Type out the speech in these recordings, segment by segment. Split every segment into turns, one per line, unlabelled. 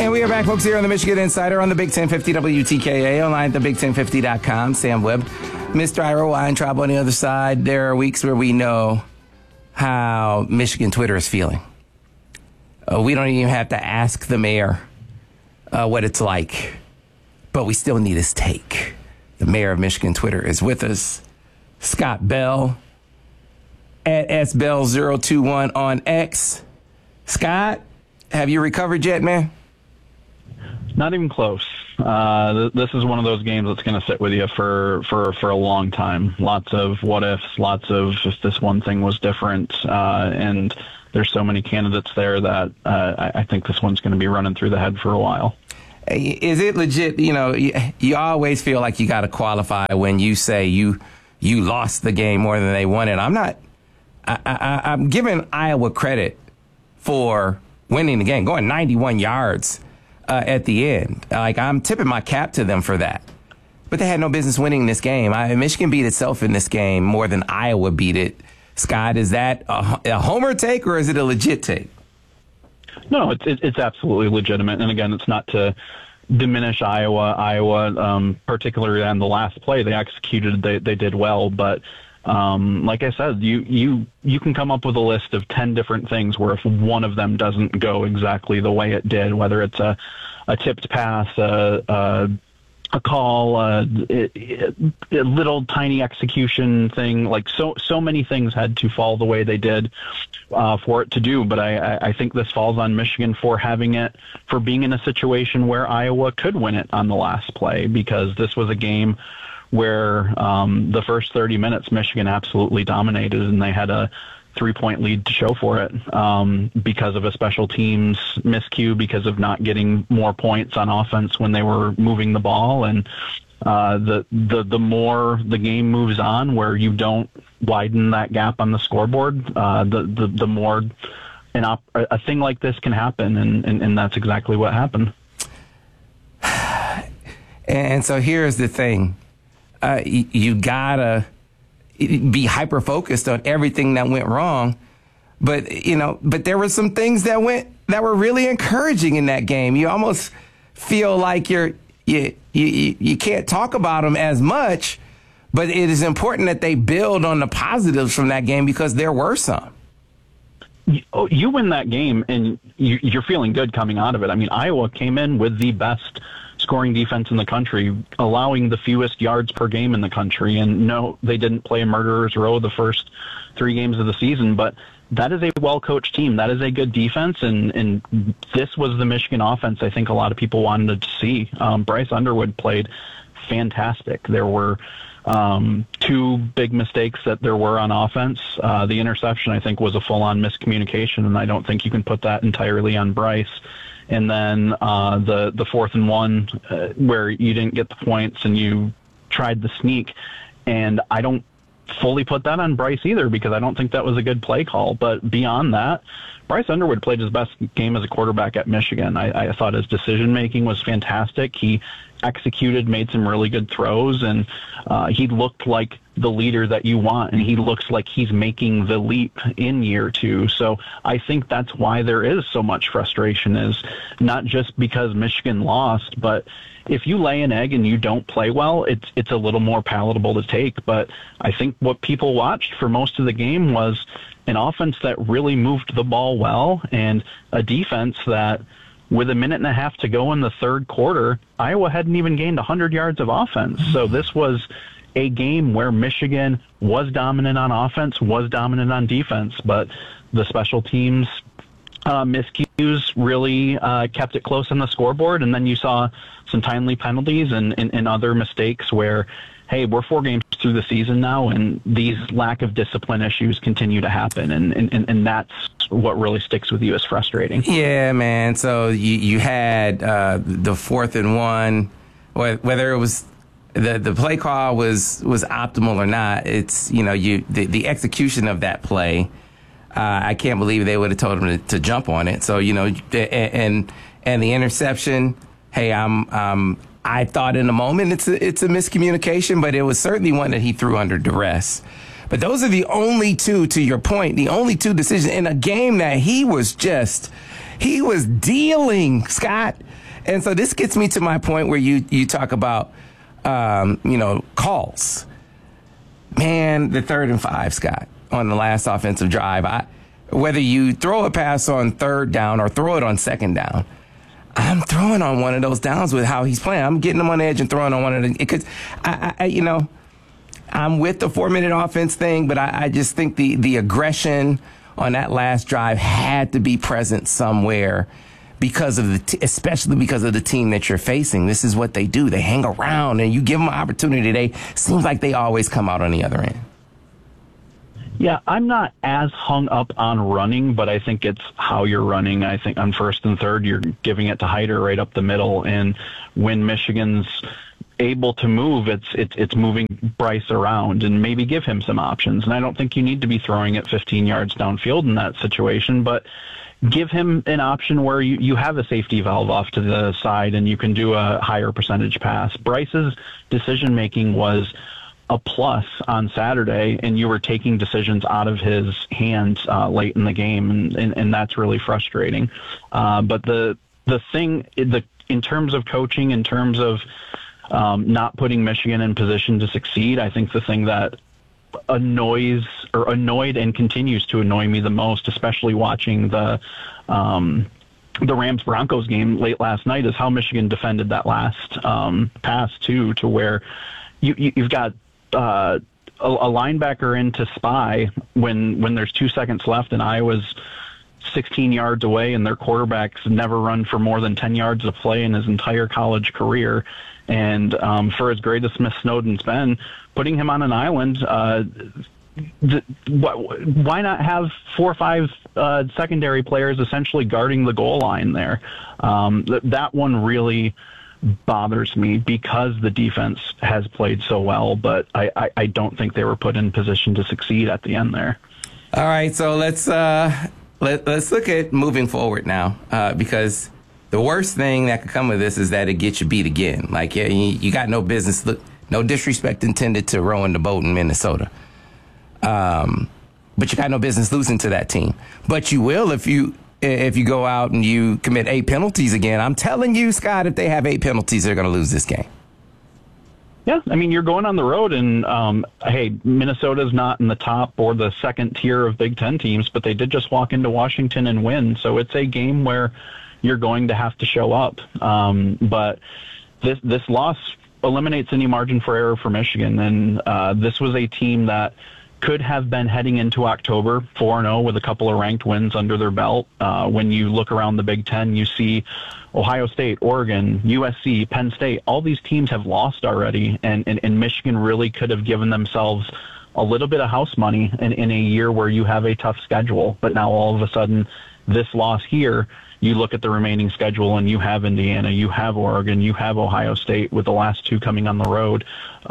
And we are back, folks, here on the Michigan Insider on the Big 1050 WTKA, online at thebig1050.com. Sam Webb, Mr. Ira Weintraub on the other side. There are weeks where we know how Michigan Twitter is feeling. We don't even have to ask the mayor what it's like, but we still need his take. The mayor of Michigan Twitter is with us, Scott Bell, at SBell021 on X. Scott, have you recovered yet, man?
Not even close. This is one of those games that's going to sit with you for a long time. Lots of what ifs, lots of if this one thing was different, and there's so many candidates there that I think this one's going to be running through the head for a while.
Is it legit? You know, you always feel like you got to qualify when you say you lost the game more than they won it. I'm giving Iowa credit for winning the game, going 91 yards at the end. Like, I'm tipping my cap to them for that. But they had no business winning this game. Michigan beat itself in this game more than Iowa beat it. Scott, is that a homer take or is it a legit take?
No, it's absolutely legitimate. And again, it's not to diminish Iowa. Iowa, particularly on the last play, they executed. They did well, but like I said, you can come up with a list of 10 different things where if one of them doesn't go exactly the way it did, whether it's a tipped pass, a call, a little tiny execution thing, like so many things had to fall the way they did for it to do. But I think this falls on Michigan for being in a situation where Iowa could win it on the last play, because this was a game where the first 30 minutes Michigan absolutely dominated, and they had a 3-point lead to show for it because of a special teams miscue, because of not getting more points on offense when they were moving the ball. And the more the game moves on, where you don't widen that gap on the scoreboard, the more a thing like this can happen, and that's exactly what happened.
And so here's the thing. You gotta be hyper focused on everything that went wrong, but there were some things that were really encouraging in that game. You almost feel like you can't talk about them as much, but it is important that they build on the positives from that game, because there were some.
You win that game and you're feeling good coming out of it. I mean, Iowa came in with the best scoring defense in the country, allowing the fewest yards per game in the country. And no, they didn't play a murderer's row the first 3 games of the season, but that is a well-coached team. That is a good defense, and this was the Michigan offense I think a lot of people wanted to see. Bryce Underwood played fantastic. There were 2 big mistakes that there were on offense. The interception, I think, was a full-on miscommunication, and I don't think you can put that entirely on Bryce. And then the 4th and 1 where you didn't get the points and you tried the sneak. And I don't fully put that on Bryce either, because I don't think that was a good play call. But beyond that, Bryce Underwood played his best game as a quarterback at Michigan. I thought his decision-making was fantastic. He executed, made some really good throws, and he looked like the leader that you want, and he looks like he's making the leap in year 2. So I think that's why there is so much frustration, is not just because Michigan lost, but if you lay an egg and you don't play well, it's a little more palatable to take. But I think what people watched for most of the game was an offense that really moved the ball well, and a defense that, with a minute and a half to go in the third quarter, Iowa hadn't even gained 100 yards of offense. So this was a game where Michigan was dominant on offense, was dominant on defense, but the special teams miscues really kept it close on the scoreboard. And then you saw some timely penalties and other mistakes where, hey, we're 4 games through the season now, and these lack of discipline issues continue to happen. And that's what really sticks with you as frustrating.
Yeah, man. So you had the 4th and 1, whether it was the play call was optimal or not. It's, the execution of that play. I can't believe they would have told him to jump on it. So, and the interception, hey, I thought in the moment it's a miscommunication, but it was certainly one that he threw under duress. But those are the only 2, to your point, the only 2 decisions in a game that he He was dealing, Scott. And so this gets me to my point where you talk about, calls. Man, the 3rd and 5, Scott, on the last offensive drive. Whether you throw a pass on 3rd down or throw it on 2nd down, I'm throwing on one of those downs with how he's playing. I'm getting him on the edge and throwing on one of the, because I'm with the 4-minute offense thing, but I just think the aggression on that last drive had to be present somewhere because of especially because of the team that you're facing. This is what they do. They hang around and you give them an opportunity. They seems like they always come out on the other end.
Yeah, I'm not as hung up on running, but I think it's how you're running. I think on 1st and 3rd, you're giving it to Hyder right up the middle. And when Michigan's able to move, it's moving Bryce around and maybe give him some options. And I don't think you need to be throwing it 15 yards downfield in that situation, but give him an option where you have a safety valve off to the side and you can do a higher percentage pass. Bryce's decision-making was a plus on Saturday, and you were taking decisions out of his hands late in the game, and that's really frustrating. But the thing, in terms of coaching, in terms of not putting Michigan in position to succeed, I think the thing that annoyed and continues to annoy me the most, especially watching the Rams-Broncos game late last night, is how Michigan defended that last pass too, to where you've got a linebacker in to spy when there's 2 seconds left and Iowa's 16 yards away, and their quarterback's never run for more than 10 yards of play in his entire college career. And for as great as Smith Snowden's been, putting him on an island, why not have 4 or 5 secondary players essentially guarding the goal line there? That one really bothers me because the defense has played so well, but I don't think they were put in position to succeed at the end there.
All right, so let's look at moving forward now, because the worst thing that could come of this is that it gets you beat again. Like, you got no business. Look, no disrespect intended to rowing the boat in Minnesota, but you got no business losing to that team. But you will if you go out and you commit 8 penalties again. I'm telling you, Scott, if they have 8 penalties, they're going to lose this game.
Yeah, I mean, you're going on the road, and hey, Minnesota's not in the top or the second tier of Big Ten teams, but they did just walk into Washington and win. So it's a game where you're going to have to show up. But this loss eliminates any margin for error for Michigan, and this was a team that could have been heading into October 4-0 with a couple of ranked wins under their belt. When you look around the Big Ten, you see Ohio State, Oregon, USC, Penn State. All these teams have lost already, and Michigan really could have given themselves a little bit of house money in a year where you have a tough schedule. But now all of a sudden, this loss here, you look at the remaining schedule and you have Indiana, you have Oregon, you have Ohio State, with the last 2 coming on the road.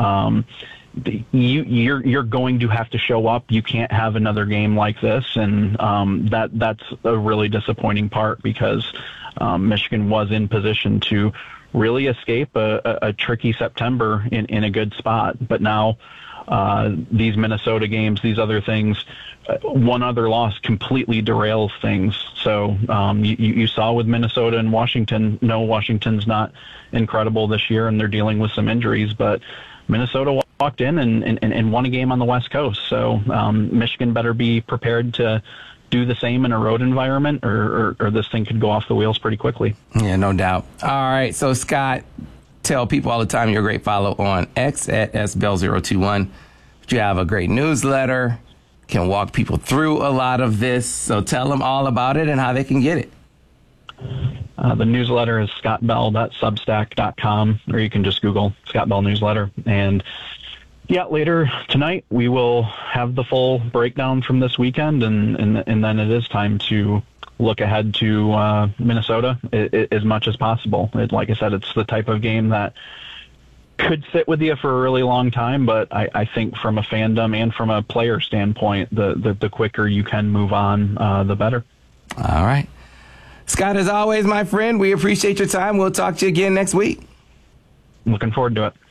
You're going to have to show up. You can't have another game like this, and that's a really disappointing part, because Michigan was in position to really escape a tricky September in a good spot. But now these Minnesota games, these other things, one other loss completely derails things. So you saw with Minnesota and Washington, no, Washington's not incredible this year, and they're dealing with some injuries, but Minnesota walked in and won a game on the West Coast. So Michigan better be prepared to do the same in a road environment, or this thing could go off the wheels pretty quickly.
Yeah, no doubt. All right, so Scott, tell people all the time you're a great follow on X at SBell021. But you have a great newsletter, can walk people through a lot of this. So tell them all about it and how they can get it.
The newsletter is scottbell.substack.com, or you can just Google Scott Bell Newsletter. And yeah, later tonight we will have the full breakdown from this weekend, and then it is time to look ahead to Minnesota as much as possible. Like I said, it's the type of game that could sit with you for a really long time, but I think from a fandom and from a player standpoint, the quicker you can move on, the better.
All right. Scott, as always, my friend, we appreciate your time. We'll talk to you again next week.
Looking forward to it.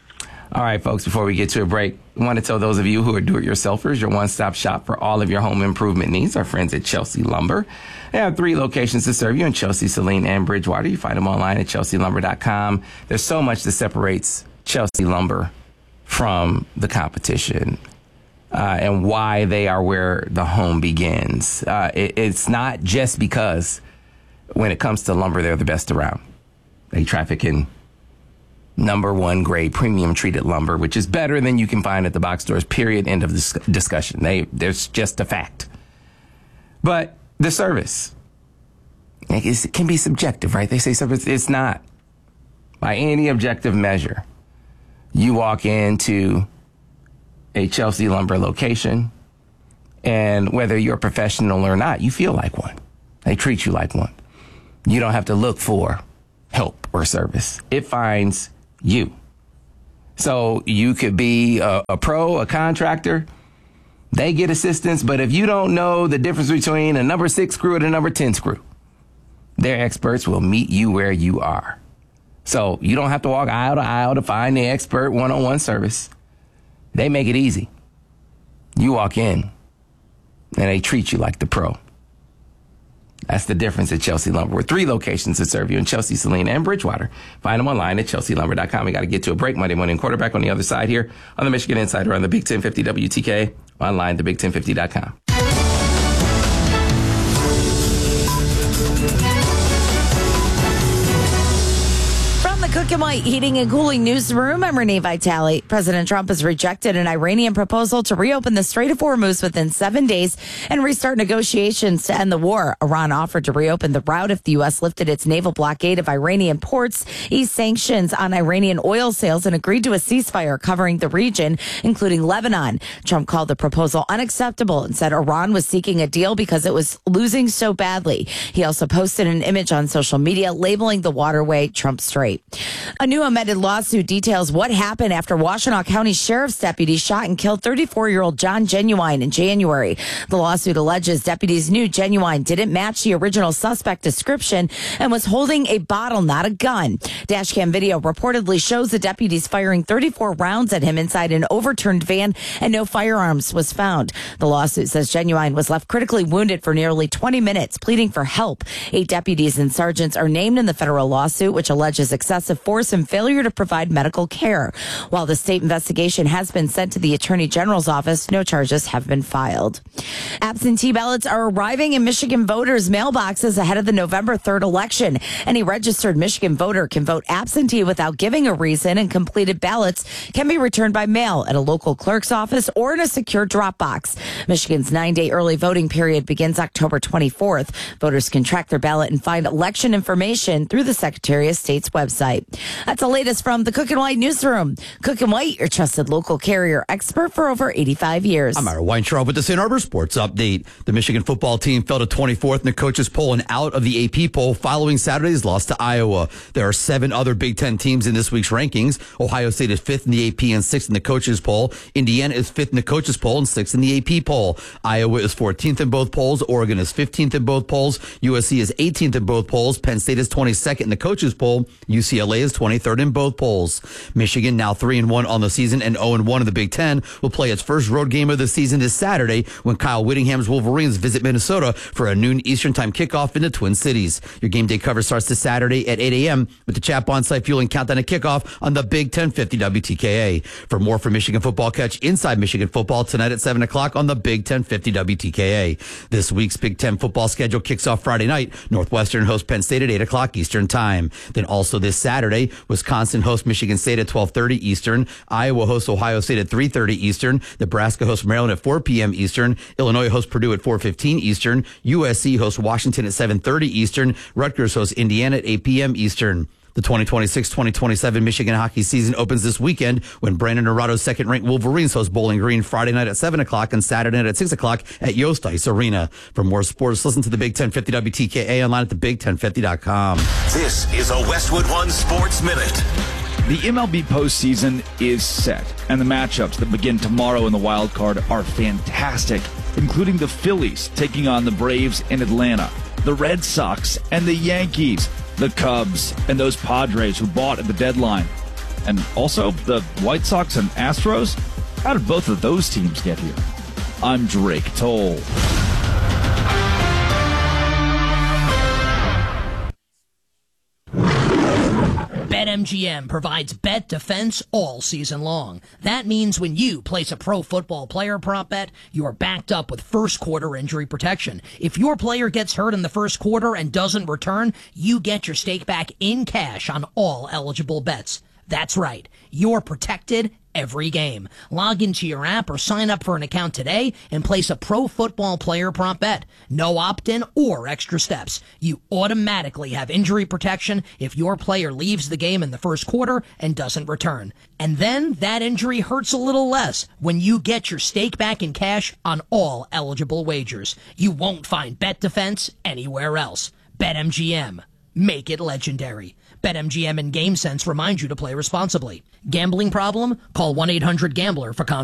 All right, folks, before we get to a break, I want to tell those of you who are do-it-yourselfers, your one-stop shop for all of your home improvement needs, our friends at Chelsea Lumber. They have 3 locations to serve you in Chelsea, Saline, and Bridgewater. You find them online at chelsealumber.com. There's so much that separates Chelsea Lumber from the competition and why they are where the home begins. It's not just because when it comes to lumber, they're the best around. They traffic in number 1 grade premium treated lumber, which is better than you can find at the box stores, period, end of discussion. There's just a fact. But the service, it can be subjective, right? They say service, it's not. By any objective measure, you walk into a Chelsea Lumber location, and whether you're a professional or not, you feel like one. They treat you like one. You don't have to look for help or service. It finds you. So you could be a pro, a contractor. They get assistance, but if you don't know the difference between a number 6 screw and a number 10 screw, their experts will meet you where you are. So you don't have to walk aisle to aisle to find the expert one-on-one service. They make it easy. You walk in, and they treat you like the pro. That's the difference at Chelsea Lumber. With 3 locations to serve you in Chelsea, Saline, and Bridgewater. Find them online at chelsealumber.com. We got to get to a break. Monday morning quarterback on the other side here on the Michigan Insider on the Big 1050 WTK. Online, thebig1050.com.
Cook and White Heating and Cooling Newsroom. I'm Renee Vitale. President Trump has rejected an Iranian proposal to reopen the Strait of Hormuz within 7 days and restart negotiations to end the war. Iran offered to reopen the route if the U.S. lifted its naval blockade of Iranian ports, eased sanctions on Iranian oil sales, and agreed to a ceasefire covering the region, including Lebanon. Trump called the proposal unacceptable and said Iran was seeking a deal because it was losing so badly. He also posted an image on social media labeling the waterway Trump Strait. A new amended lawsuit details what happened after Washtenaw County Sheriff's deputy shot and killed 34-year-old John Genuine in January. The lawsuit alleges deputies knew Genuine didn't match the original suspect description and was holding a bottle, not a gun. Dashcam video reportedly shows the deputies firing 34 rounds at him inside an overturned van, and no firearms was found. The lawsuit says Genuine was left critically wounded for nearly 20 minutes, pleading for help. 8 deputies and sergeants are named in the federal lawsuit, which alleges excessive force and failure to provide medical care. While the state investigation has been sent to the Attorney General's office, no charges have been filed. Absentee ballots are arriving in Michigan voters' mailboxes ahead of the November 3rd election. Any registered Michigan voter can vote absentee without giving a reason, and completed ballots can be returned by mail at a local clerk's office or in a secure drop box. Michigan's 9-day early voting period begins October 24th. Voters can track their ballot and find election information through the Secretary of State's website. That's the latest from the Cook and White Newsroom. Cook and White, your trusted local carrier expert for over 85 years.
I'm Ira Weintraub with the St. Arbor Sports Update. The Michigan football team fell to 24th in the coaches poll and out of the AP poll following Saturday's loss to Iowa. There are 7 other Big Ten teams in this week's rankings. Ohio State is 5th in the AP and 6th in the coaches poll. Indiana is 5th in the coaches poll and 6th in the AP poll. Iowa is 14th in both polls. Oregon is 15th in both polls. USC is 18th in both polls. Penn State is 22nd in the coaches poll. UCLA is 23rd in both polls. Michigan, now 3-1 on the season and 0-1 in the Big Ten, will play its first road game of the season this Saturday when Kyle Whittingham's Wolverines visit Minnesota for a noon Eastern Time kickoff in the Twin Cities. Your game day coverage starts this Saturday at 8 a.m. with the Chat Bonsai Fueling Countdown to kickoff on the Big 1050 WTKA. For more from Michigan football, catch Inside Michigan Football tonight at 7 o'clock on the Big 1050 WTKA. This week's Big Ten football schedule kicks off Friday night. Northwestern hosts Penn State at 8 o'clock Eastern Time. Then also this Saturday, Wisconsin hosts Michigan State at 12:30 Eastern. Iowa hosts Ohio State at 3:30 Eastern. Nebraska hosts Maryland at 4 p.m. Eastern. Illinois hosts Purdue at 4:15 Eastern. USC hosts Washington at 7:30 Eastern. Rutgers hosts Indiana at 8 p.m. Eastern. The 2026-2027 Michigan hockey season opens this weekend when Brandon Norado's second-ranked Wolverines host Bowling Green Friday night at 7 o'clock and Saturday night at 6 o'clock at Yost Ice Arena. For more sports, listen to the Big 1050 WTKA online at thebig1050.com.
This is a Westwood One Sports Minute.
The MLB postseason is set, and the matchups that begin tomorrow in the wild card are fantastic, including the Phillies taking on the Braves in Atlanta, the Red Sox and the Yankees, the Cubs and those Padres who bought at the deadline. And also, the White Sox and Astros? How did both of those teams get here? I'm Drake Toll.
BetMGM provides bet defense all season long. That means when you place a pro football player prop bet, you're backed up with first quarter injury protection. If your player gets hurt in the first quarter and doesn't return, you get your stake back in cash on all eligible bets. That's right. You're protected every game. Log into your app or sign up for an account today and place a pro football player prop bet. No opt-in or extra steps. You automatically have injury protection if your player leaves the game in the first quarter and doesn't return. And then that injury hurts a little less when you get your stake back in cash on all eligible wagers. You won't find bet defense anywhere else. BetMGM. Make it legendary. BetMGM and GameSense remind you to play responsibly. Gambling problem? Call 1-800-GAMBLER for confirmation.